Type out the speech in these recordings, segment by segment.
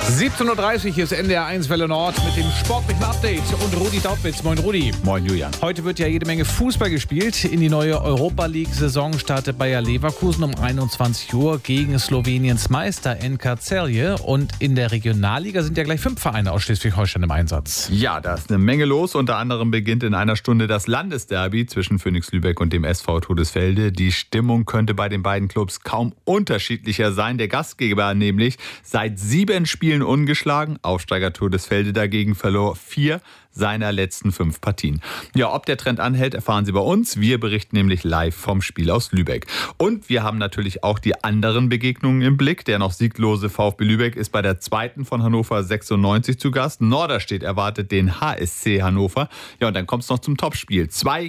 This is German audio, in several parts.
17.30 Uhr ist NDR 1 Welle Nord mit dem sportlichen Update und Rudi Dautwitz. Moin Rudi. Moin Julian. Heute wird ja jede Menge Fußball gespielt. In die neue Europa League-Saison startet Bayer Leverkusen um 21 Uhr gegen Sloweniens Meister NK Celje. Und in der Regionalliga sind ja gleich 5 Vereine aus Schleswig-Holstein im Einsatz. Ja, da ist eine Menge los. Unter anderem beginnt in einer Stunde das Landesderby zwischen Phoenix Lübeck und dem SV Todesfelde. Die Stimmung könnte bei den beiden Clubs kaum unterschiedlicher sein. Der Gastgeber nämlich seit 7 Spielen ungeschlagen. Aufsteiger Todesfelde dagegen verlor 4 seiner letzten 5 Partien. Ja, ob der Trend anhält, erfahren Sie bei uns. Wir berichten nämlich live vom Spiel aus Lübeck. Und wir haben natürlich auch die anderen Begegnungen im Blick. Der noch sieglose VfB Lübeck ist bei der zweiten von Hannover 96 zu Gast. Norderstedt erwartet den HSC Hannover. Ja, und dann kommt es noch zum Topspiel.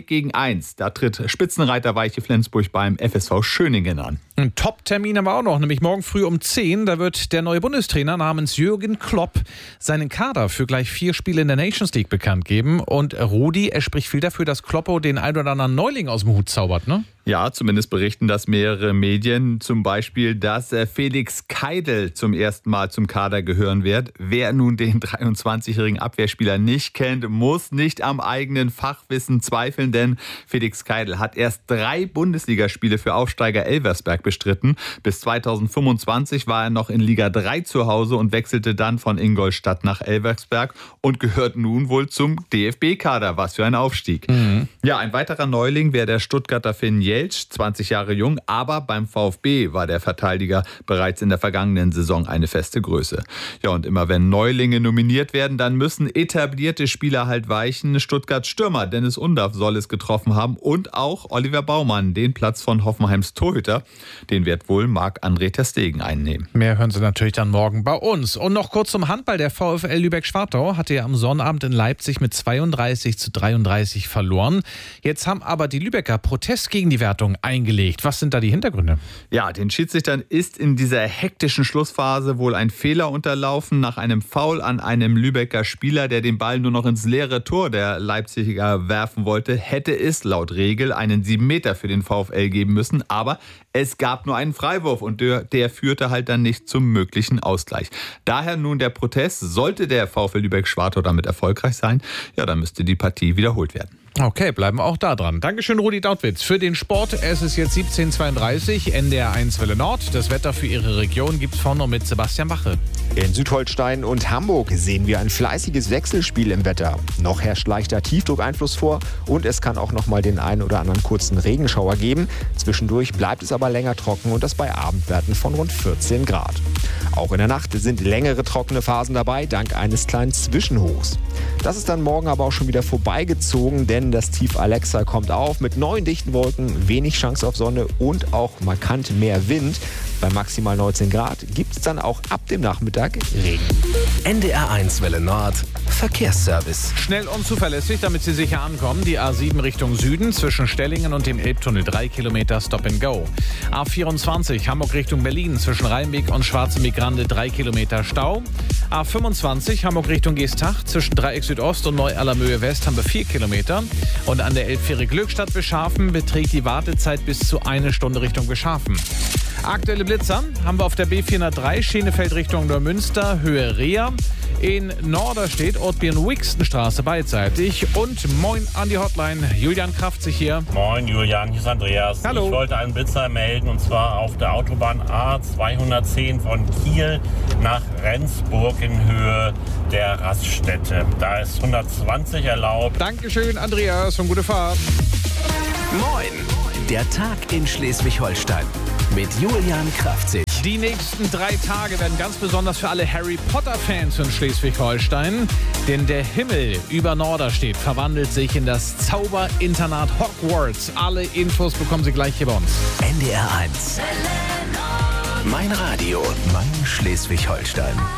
2-1. Da tritt Spitzenreiter Weiche Flensburg beim FSV Schöningen an. Ein Top-Termin haben wir auch noch, nämlich morgen früh um 10. Da wird der neue Bundestrainer namens Jürgen Klopp seinen Kader für gleich 4 Spiele in der Nations League bekannt geben. Und Rudi, er spricht viel dafür, dass Kloppo den ein oder anderen Neuling aus dem Hut zaubert, ne? Ja, zumindest berichten das mehrere Medien. Zum Beispiel, dass Felix Keidel zum ersten Mal zum Kader gehören wird. Wer nun den 23-jährigen Abwehrspieler nicht kennt, muss nicht am eigenen Fachwissen zweifeln, denn Felix Keidel hat erst 3 Bundesligaspiele für Aufsteiger Elversberg bestritten. Bis 2025 war er noch in Liga 3 zu Hause und wechselte dann von Ingolstadt nach Elversberg und gehört nun wohl zum DFB-Kader. Was für ein Aufstieg. Ja, ein weiterer Neuling wäre der Stuttgarter Finn Jeltsch, 20 Jahre jung, aber beim VfB war der Verteidiger bereits in der vergangenen Saison eine feste Größe. Ja, und immer wenn Neulinge nominiert werden, dann müssen etablierte Spieler halt weichen. Stuttgarts Stürmer Dennis Undaff soll es getroffen haben und auch Oliver Baumann, den Platz von Hoffenheims Torhüter. Den wird wohl Marc-André ter Stegen einnehmen. Mehr hören Sie natürlich dann morgen bei uns. Und noch kurz zum Handball. Der VfL Lübeck-Schwartau hatte ja am Sonnabend in Leipzig mit 32-33 verloren. Jetzt haben aber die Lübecker Protest gegen die Wertung eingelegt. Was sind da die Hintergründe? Ja, den Schiedsrichtern ist in dieser hektischen Schlussphase wohl ein Fehler unterlaufen nach einem Foul an einem Lübecker Spieler, der den Ball nur noch ins leere Tor der Leipziger werfen wollte. Hätte es laut Regel einen 7 Meter für den VfL geben müssen, aber es gab nur einen Freiwurf und der führte halt dann nicht zum möglichen Ausgleich. Daher nun der Protest. Sollte der VfL Lübeck-Schwartau damit erfolgreich sein, ja, dann müsste die Partie wiederholt werden. Okay, bleiben wir auch da dran. Dankeschön, Rudi Dautwitz. Für den Sport, es ist jetzt 17.32 Uhr, NDR 1 Welle Nord. Das Wetter für Ihre Region gibt's vorne mit Sebastian Bache. In Südholstein und Hamburg sehen wir ein fleißiges Wechselspiel im Wetter. Noch herrscht leichter Tiefdruckeinfluss vor und es kann auch noch mal den einen oder anderen kurzen Regenschauer geben. Zwischendurch bleibt es aber länger trocken und das bei Abendwerten von rund 14 Grad. Auch in der Nacht sind längere trockene Phasen dabei, dank eines kleinen Zwischenhochs. Das ist dann morgen aber auch schon wieder vorbeigezogen, denn das Tief Alexa kommt auf mit neuen dichten Wolken, wenig Chance auf Sonne und auch markant mehr Wind. Bei maximal 19 Grad gibt es dann auch ab dem Nachmittag Regen. NDR 1 Welle Nord, Verkehrsservice. Schnell und zuverlässig, damit Sie sicher ankommen. Die A7 Richtung Süden zwischen Stellingen und dem Elbtunnel 3 Kilometer Stop and Go. A24 Hamburg Richtung Berlin zwischen Rheinweg und Schwarzenbeck-Grande 3 Kilometer Stau. A25 Hamburg Richtung Geestach zwischen Dreieck Südost und Neu-Allermöhe West haben wir 4 Kilometer. Und an der Elbfähre Glückstadt Beschafen beträgt die Wartezeit bis zu 1 Stunde Richtung Beschafen. Aktuelle Blitzer haben wir auf der B403 Schenefeld Richtung Neumünster, Höhe Reha. In Norderstedt, Ortbirn-Wixtenstraße beidseitig. Und moin an die Hotline. Julian Kraftzig hier. Moin Julian, hier ist Andreas. Hallo. Ich wollte einen Blitzer melden und zwar auf der Autobahn A210 von Kiel nach Rendsburg in Höhe der Raststätte. Da ist 120 erlaubt. Dankeschön, Andreas, und gute Fahrt. Moin, der Tag in Schleswig-Holstein mit Julian Kraftzig. Die nächsten 3 Tage werden ganz besonders für alle Harry Potter-Fans in Schleswig-Holstein. Denn der Himmel über Norderstedt verwandelt sich in das Zauberinternat Hogwarts. Alle Infos bekommen Sie gleich hier bei uns. NDR 1. Mein Radio, mein Schleswig-Holstein.